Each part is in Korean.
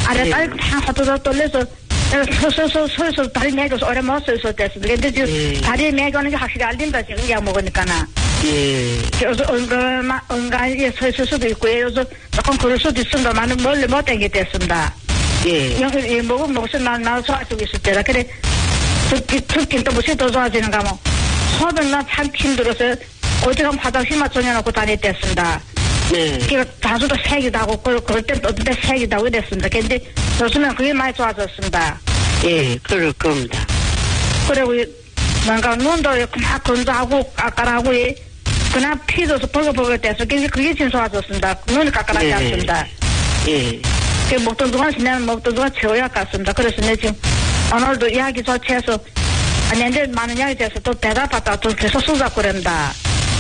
아래 딸 다 하도록 돌려서 서서 다리 매겨서 오래 못 서서 됐습니다. 근데 지금 다리 매겨는 게 확실히 알린다 지금 약 먹으니까나. 그래서 응가에 서있을 수도 있고 그래서 조금 그럴 수도 있습니다. 많은 멀리 못 땡기 됐습니다. 여기 먹으면 무슨 나 좋아지고 있을 때라 그래 듣긴 또 무슨 더 좋아지는가 뭐 소변 나참 힘들어서 어디 가면 화장실만 전혀놓고 다녔댔습니다. 그러니까 다수도 색이다 하고 그럴 땐 어떤 때 색이다 하고 이랬습니다. 근데 요즘은 그게 많이 좋아졌습니다. 그럴 겁니다. 그리고 뭔가 눈도 그냥 건조하고 까까라고 그냥 피도서 버글버글 돼서 그게 진짜 좋아졌습니다. 눈이 까까하지 않습니다. 먹던 동안 지나면 먹던 동안 채워야 같습니다. 그래서 내 지금 오늘도 이야기 조치해서 아니 많은 이야기 돼서 또 대답받다가 또 계속 수작 그런다.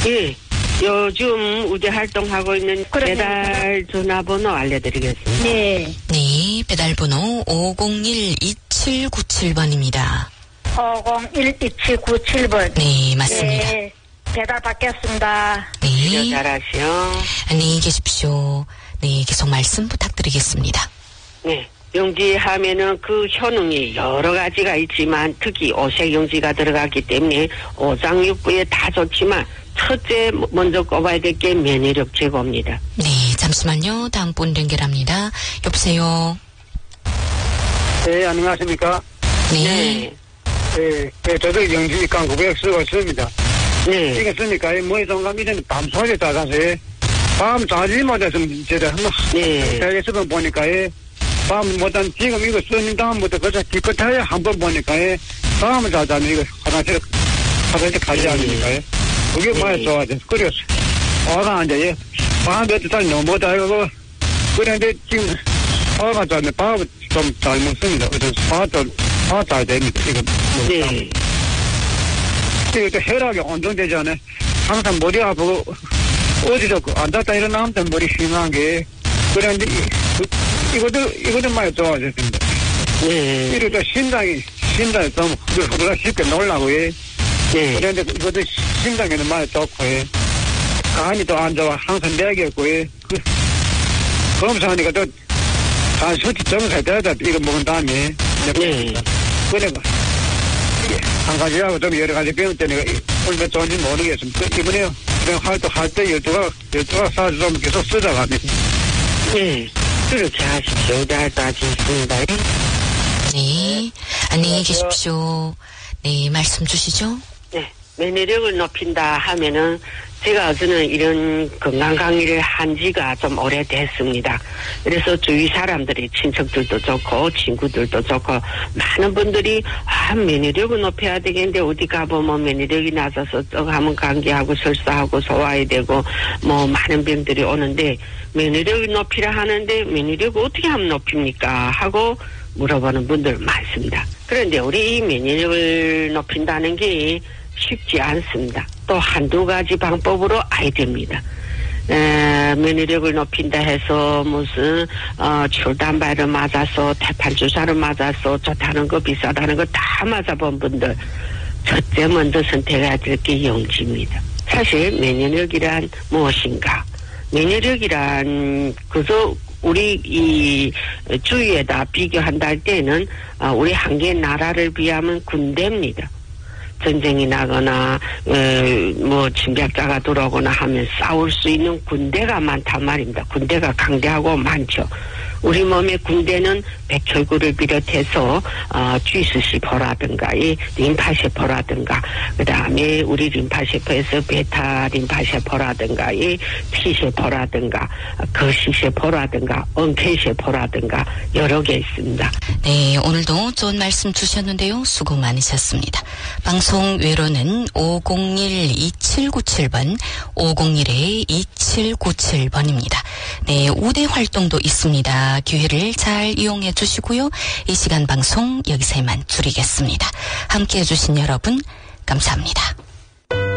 요즘 우리 활동하고 있는 배달 전화번호 알려드리겠습니다. 네, 배달번호 501-2797번입니다. 501-2797번. 네, 맞습니다. 네, 배달 받겠습니다. 네. 잘하시오. 안녕히 계십시오. 네, 계속 말씀 부탁드리겠습니다. 네. 용지 하면은 그 효능이 여러 가지가 있지만 특히 오색 용지가 들어가기 때문에 오장육부에 다 좋지만 첫째 먼저 꼽아야 될 게 면역력 제고입니다. 네, 잠시만요. 다음 분 연결합니다. 여보세요. 네, 안녕하십니까? 네. 저도 영지 강구백 쓰고 있습니다. 네. 이겠습니까? 뭐에 동감 이전 밤소리 따라서 밤 자지 못했으면 제가 한번 대학에서만 보니까 밤 못한 지금 이거 쓰는 다음부터 그저 기껏해야 한번 보니까 밤을 자자면 이거 화장실 가지 않으니까 그게 많이 좋아졌어. 그래서 화가 이제 밤 몇 달 넘어다 이거 그런데 지금 화가 자면 밥을 좀 잘 먹습니다. 그래서 화 잘 됩니다. 이거 이거 혈압이 안정되잖아요. 항상 머리 아프고 어디서 앉았다 일어나면 머리 심한 게 그런데 이것도 많이 좋아졌습니다. 이러다 심장이 좀 후들후들 쉽게 놀라고 그런데 이것도 심장에는 많이 좋고 간이 또 안 좋아 항상 내겠고 검사하니까 또 수치 점수가 되다 이거 먹은 다음에 그래 한 가지하고 좀 여러 가지 배울 때는 얼마 좋은지 모르겠습니다. 이번에 그냥 활동할 때 12가 사주 좀 계속 쓰다갑니다. 그렇게 하십시오. 잘 따지겠습니다. 네, 안녕히 계십시오. 네, 말씀 주시죠. 네, 면역력을 높인다 하면은 제가 어제는 이런 건강 강의를 한 지가 좀 오래됐습니다. 그래서 주위 사람들이 친척들도 좋고 친구들도 좋고 많은 분들이 면역력을 높여야 되겠는데 어디 가보면 면역력이 낮아서 하면 감기하고 설사하고 소화해야 되고 뭐 많은 병들이 오는데 면역력을 높이라 하는데 면역력을 어떻게 하면 높입니까 하고 물어보는 분들 많습니다. 그런데 우리 이 면역력을 높인다는 게 쉽지 않습니다. 또 한두 가지 방법으로 아야 됩니다. 면역력을 높인다 해서 무슨 출단발을 맞아서 태판주사를 맞아서 좋다는 거 비싸다는 거 다 맞아본 분들 첫째 먼저 선택해야 될 게 영지입니다. 사실 면역력이란 무엇인가? 면역력이란 그저 우리 이 주위에다 비교한다 할 때는 우리 한 개 나라를 비하면 군대입니다. 전쟁이 나거나 뭐 침략자가 들어오거나 하면 싸울 수 있는 군대가 많단 말입니다. 군대가 강대하고 많죠. 우리 몸의 군대는 백혈구를 비롯해서 G수세포라든가 이 림파세포라든가 그다음에 우리 림파세포에서 베타 림파세포라든가 이 T세포라든가 거시세포라든가 엉퇴세포라든가 여러 개 있습니다. 네, 오늘도 좋은 말씀 주셨는데요. 수고 많으셨습니다. 방송 외로는 501-2797번 501-2797번입니다. 네, 우대 활동도 있습니다. 기회를 잘 이용해 주시고요. 이 시간 방송 여기서 이만 줄이겠습니다. 함께해 주신 여러분 감사합니다.